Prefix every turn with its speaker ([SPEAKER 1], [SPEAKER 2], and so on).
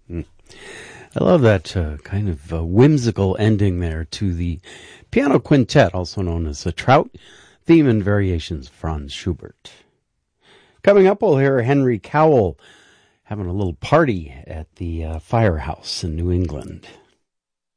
[SPEAKER 1] I love that kind of whimsical ending there to the piano quintet, also known as the Trout theme and variations, Franz Schubert. Coming up, we'll hear Henry Cowell having a little party at the Firehouse in New England.